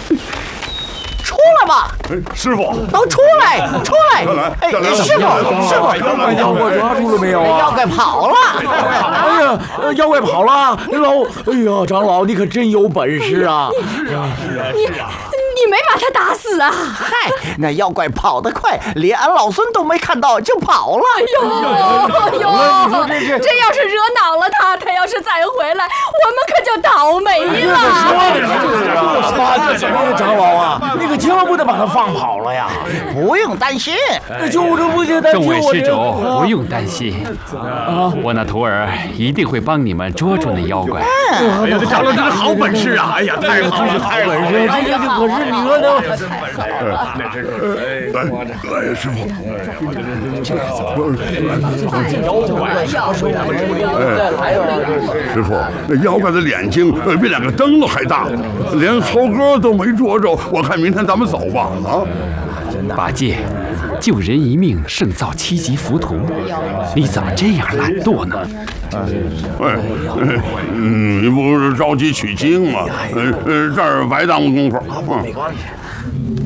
出来吧！ 师傅， 都出来！出来！哎，师傅， 妖怪抓住了没有啊？ 妖怪跑了！ 哎呀，妖怪跑了！哎呀，长老，你可真有本事啊！ 你没把他打死啊？ 嗨，那妖怪跑得快，连俺老孙都没看到就跑了。 哎呦，这要是惹恼了他，他要是再回来，我们可就倒霉了。 这什么长老啊？你可千万不能把他放跑了呀！ 不用担心， 就是不担心。 众位施主不用担心，我那徒儿一定会帮你们捉住那妖怪。 哎呀，这长老真是好本事啊！哎呀，太好了，太好了！ 可是你说的， 哎，师傅，师傅，那妖怪的眼睛比两个灯笼还大，连猴哥都没捉着。我看明天咱们走吧。啊！ 八戒，救人一命胜造7级浮屠，你怎么这样懒惰呢？ 你不是着急取经吗？这儿白耽误功夫。